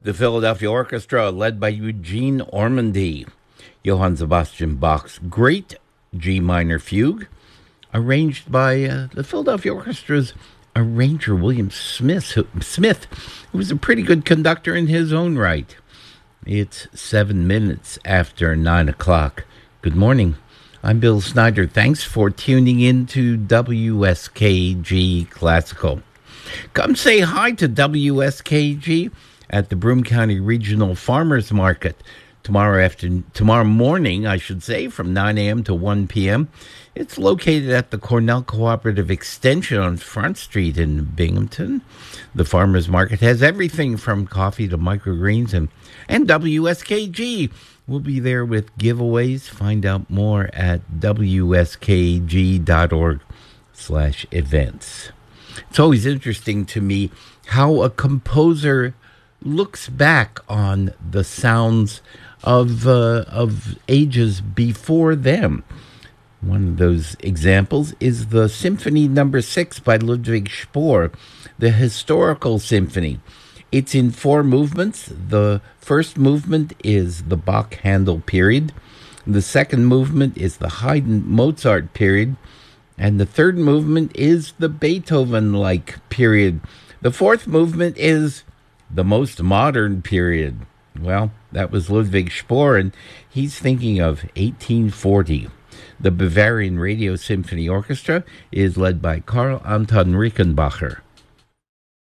The Philadelphia Orchestra, led by Eugene Ormandy. Johann Sebastian Bach's Great G minor fugue, arranged by the Philadelphia Orchestra's arranger William Smith, who was a pretty good conductor in his own right. It's 7 minutes after 9 o'clock. Good morning. I'm Bill Snyder. Thanks for tuning in to WSKG Classical. Come say hi to WSKG at the Broome County Regional Farmers Market tomorrow morning, I should say, from 9 a.m. to 1 p.m. It's located at the Cornell Cooperative Extension on Front Street in Binghamton. The Farmers Market has everything from coffee to microgreens, and WSKG will be there with giveaways. Find out more at wskg.org/events. It's always interesting to me how a composer looks back on the sounds of ages before them. One of those examples is the Symphony No. 6 by Ludwig Spohr, the historical symphony. It's in 4 movements. The first movement is the Bach-Handel period. The second movement is the Haydn-Mozart period. And the third movement is the Beethoven-like period. The fourth movement is the most modern period. Well, that was Ludwig Spohr, and he's thinking of 1840. The Bavarian Radio Symphony Orchestra is led by Karl Anton Rickenbacher.